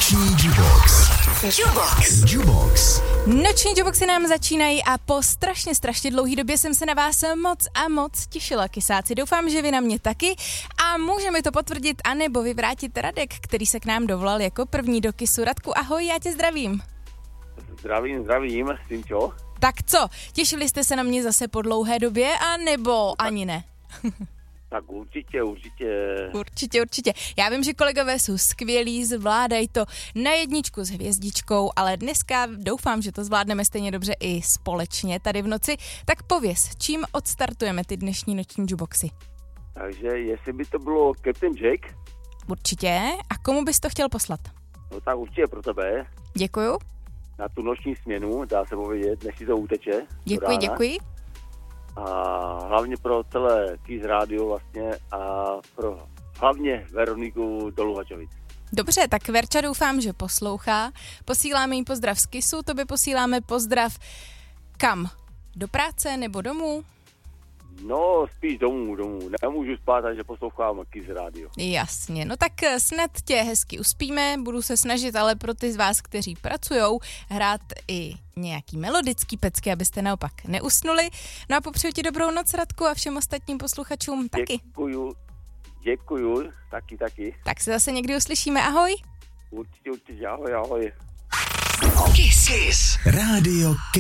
Noční Jubox. Jubox. Noční Juboxy nám začínají a po strašně dlouhý době jsem se na vás moc těšila, kysáci. Doufám, že vy na mě taky a může mi to potvrdit anebo vyvrátit Radek, který se k nám dovolal jako první do Kysu. Radku, ahoj, já tě zdravím. Zdravím, Sinčo. Tak co, těšili jste se na mě zase po dlouhé době, anebo ani ne? Tak určitě. Určitě. Já vím, že kolegové jsou skvělí, zvládají to na jedničku s hvězdičkou, ale dneska doufám, že to zvládneme stejně dobře i společně tady v noci. Tak pověz, čím odstartujeme ty dnešní noční Juboxy? Takže jestli by to bylo Captain Jack. Určitě. A komu bys to chtěl poslat? No tak určitě pro tebe. Děkuju. Na tu noční směnu, dá se povědět, než si to uteče. Děkuji. A hlavně pro celé Kiss Radio vlastně a pro hlavně Veroniku do Luhačovic. Dobře, tak Verča doufám, že poslouchá. Posíláme jí pozdrav z Kissu, tobě posíláme pozdrav kam? Do práce nebo domů? No, spíš domů. Nemůžu spát, takže poslouchám Kiss Radio. Jasně, no tak snad tě hezky uspíme, budu se snažit ale pro ty z vás, kteří pracujou, hrát i nějaký melodický pecky, abyste naopak neusnuli. No a popřeju ti dobrou noc, Radku, a všem ostatním posluchačům taky. Děkuju, taky. Tak se zase někdy uslyšíme, ahoj. Určitě, ahoj. Kiss. Radio